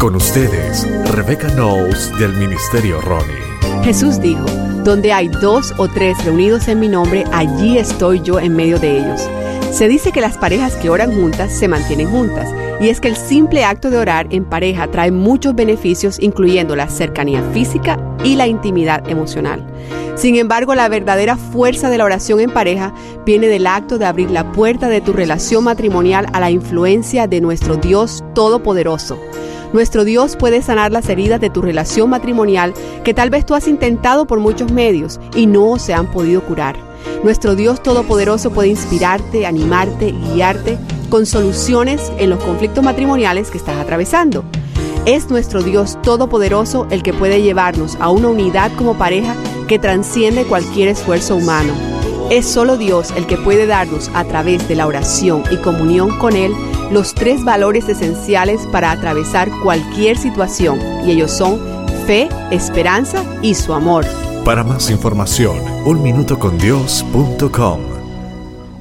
Con ustedes, Rebecca Knowles del Ministerio Ronnie. Jesús dijo, donde hay 2 o 3 reunidos en mi nombre, allí estoy yo en medio de ellos. Se dice que las parejas que oran juntas se mantienen juntas, y es que el simple acto de orar en pareja trae muchos beneficios, incluyendo la cercanía física y la intimidad emocional. Sin embargo, la verdadera fuerza de la oración en pareja viene del acto de abrir la puerta de tu relación matrimonial a la influencia de nuestro Dios Todopoderoso. Nuestro Dios puede sanar las heridas de tu relación matrimonial que tal vez tú has intentado por muchos medios y no se han podido curar. Nuestro Dios Todopoderoso puede inspirarte, animarte, guiarte con soluciones en los conflictos matrimoniales que estás atravesando. Es nuestro Dios Todopoderoso el que puede llevarnos a una unidad como pareja que transciende cualquier esfuerzo humano. Es solo Dios el que puede darnos, a través de la oración y comunión con Él, los 3 valores esenciales para atravesar cualquier situación, y ellos son fe, esperanza y su amor. Para más información, unminutocondios.com.